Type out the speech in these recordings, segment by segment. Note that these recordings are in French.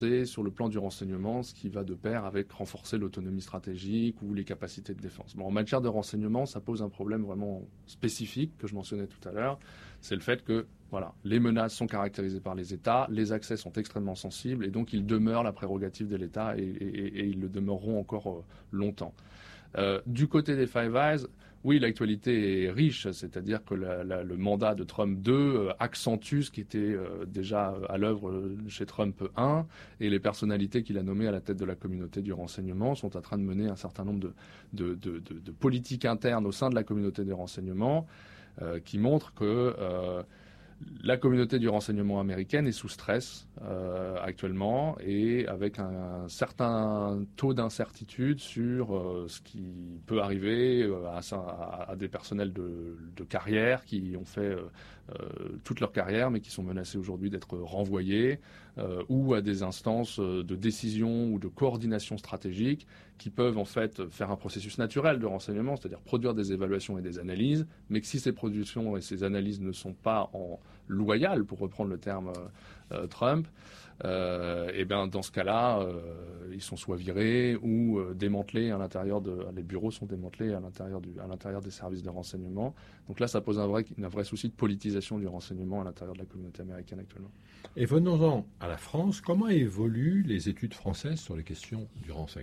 sur le plan du renseignement, ce qui va de pair avec renforcer l'autonomie stratégique ou les capacités de défense. Bon, en matière de renseignement, ça pose un problème vraiment spécifique que je mentionnais tout à l'heure. C'est le fait que les menaces sont caractérisées par les États, les accès sont extrêmement sensibles et donc ils demeurent la prérogative de l'État et ils le demeureront encore longtemps. Du côté des Five Eyes, oui, l'actualité est riche, c'est-à-dire que le mandat de Trump 2 accentue ce qui était déjà à l'œuvre chez Trump 1, et les personnalités qu'il a nommées à la tête de la communauté du renseignement sont en train de mener un certain nombre de politiques internes au sein de la communauté du renseignement qui montrent que la communauté du renseignement américaine est sous stress actuellement et avec un certain taux d'incertitude sur ce qui peut arriver à des personnels de carrière qui ont fait toute leur carrière mais qui sont menacés aujourd'hui d'être renvoyés ou à des instances de décision ou de coordination stratégique qui peuvent en fait faire un processus naturel de renseignement, c'est-à-dire produire des évaluations et des analyses, mais que si ces productions et ces analyses ne sont pas loyales, pour reprendre le terme Trump, et bien dans ce cas-là, ils sont soit virés ou démantelés à l'intérieur les bureaux sont démantelés à l'intérieur des services de renseignement. Donc là, ça pose un vrai souci de politisation du renseignement à l'intérieur de la communauté américaine actuellement. Et venons-en à la France. Comment évoluent les études françaises sur les questions du renseignement ?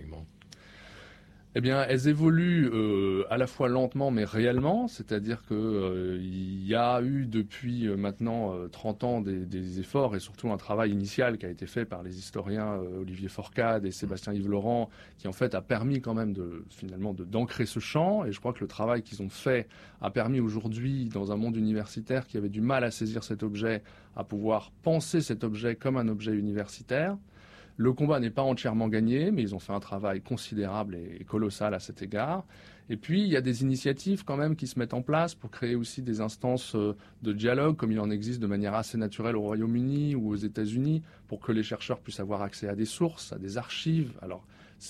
Eh bien, elles évoluent à la fois lentement mais réellement, c'est-à-dire que il y a eu depuis maintenant 30 ans des efforts et surtout un travail initial qui a été fait par les historiens Olivier Forcade et Sébastien Yves Laurent, qui en fait a permis quand même d'ancrer ce champ. Et je crois que le travail qu'ils ont fait a permis aujourd'hui, dans un monde universitaire qui avait du mal à saisir cet objet, à pouvoir penser cet objet comme un objet universitaire. Le combat n'est pas entièrement gagné, mais ils ont fait un travail considérable et colossal à cet égard. Et puis, il y a des initiatives quand même qui se mettent en place pour créer aussi des instances de dialogue, comme il en existe de manière assez naturelle au Royaume-Uni ou aux États-Unis, pour que les chercheurs puissent avoir accès à des sources, à des archives. Alors,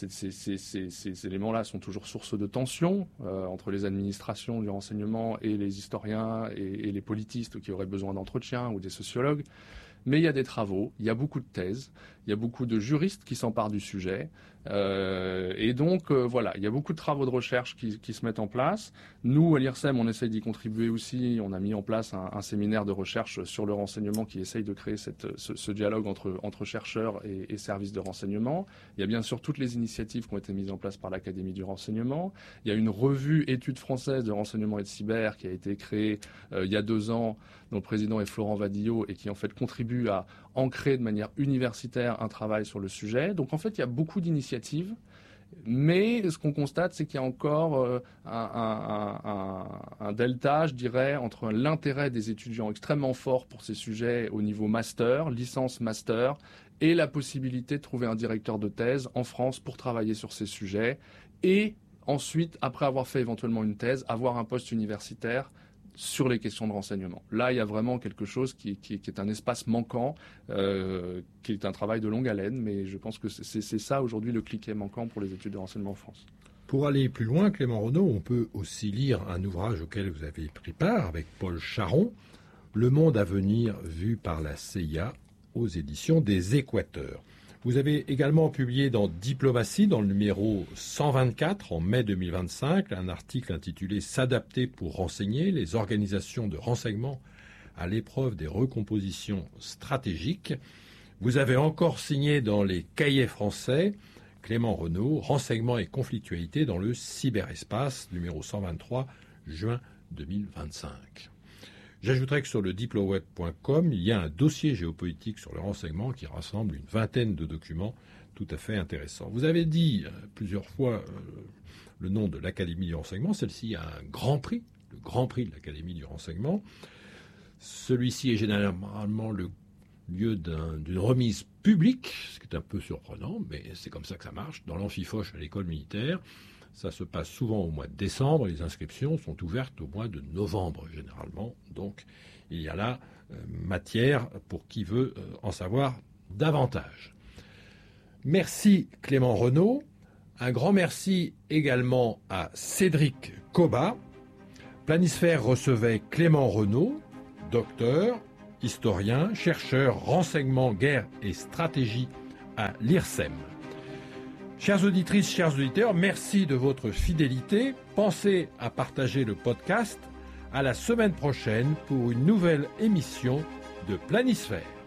ces éléments-là sont toujours source de tension entre les administrations du renseignement et les historiens et les politistes qui auraient besoin d'entretien ou des sociologues. Mais il y a des travaux, il y a beaucoup de thèses, il y a beaucoup de juristes qui s'emparent du sujet. Et donc, il y a beaucoup de travaux de recherche qui se mettent en place. Nous, à l'IRSEM, on essaye d'y contribuer aussi. On a mis en place un séminaire de recherche sur le renseignement qui essaye de créer ce dialogue entre chercheurs et services de renseignement. Il y a bien sûr toutes les initiatives qui ont été mises en place par l'Académie du renseignement. Il y a une revue études françaises de renseignement et de cyber qui a été créée il y a 2 ans, dont le président est Florent Vadillo et qui en fait contribue à ancrer de manière universitaire un travail sur le sujet. Donc en fait, il y a beaucoup d'initiatives, mais ce qu'on constate, c'est qu'il y a encore un delta, je dirais, entre l'intérêt des étudiants extrêmement fort pour ces sujets au niveau master, licence master, et la possibilité de trouver un directeur de thèse en France pour travailler sur ces sujets, et ensuite, après avoir fait éventuellement une thèse, avoir un poste universitaire sur les questions de renseignement. Là, il y a vraiment quelque chose qui est un espace manquant, qui est un travail de longue haleine, mais je pense que c'est ça aujourd'hui le cliquet manquant pour les études de renseignement en France. Pour aller plus loin, Clément Renaud, on peut aussi lire un ouvrage auquel vous avez pris part avec Paul Charon, Le monde à venir vu par la CIA aux éditions des Équateurs. Vous avez également publié dans Diplomatie, dans le numéro 124, en mai 2025, un article intitulé « S'adapter pour renseigner, les organisations de renseignement à l'épreuve des recompositions stratégiques ». Vous avez encore signé dans les Cahiers français, Clément Renaud, Renseignement et conflictualité dans le cyberespace, numéro 123, juin 2025. J'ajouterai que sur le diploweb.com, il y a un dossier géopolitique sur le renseignement qui rassemble une 20aine de documents tout à fait intéressants. Vous avez dit plusieurs fois le nom de l'Académie du renseignement. Celle-ci a un grand prix, le Grand Prix de l'Académie du renseignement. Celui-ci est généralement le lieu d'une remise publique, ce qui est un peu surprenant, mais c'est comme ça que ça marche, dans l'Amphifoche à l'école militaire. Ça se passe souvent au mois de décembre. Les inscriptions sont ouvertes au mois de novembre, généralement. Donc, il y a là matière pour qui veut en savoir davantage. Merci Clément Renaud. Un grand merci également à Cédric Cobat. Planisphère recevait Clément Renaud, docteur, historien, chercheur, renseignement, guerre et stratégie à l'IRSEM. Chères auditrices, chers auditeurs, merci de votre fidélité. Pensez à partager le podcast. À la semaine prochaine pour une nouvelle émission de Planisphère.